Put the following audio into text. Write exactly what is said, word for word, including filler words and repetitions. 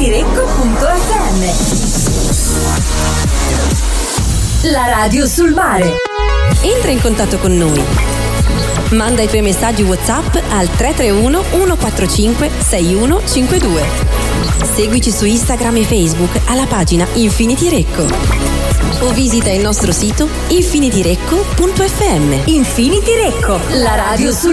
Infinidirecco punto effe emme. La radio sul mare. Entra in contatto con noi. Manda i tuoi messaggi WhatsApp al tre tre uno uno quattro cinque sei uno cinque due. Seguici su Instagram e Facebook alla pagina Infinity Recco. O visita il nostro sito infinidirecco punto effe emme. Infinidirecco, la radio sul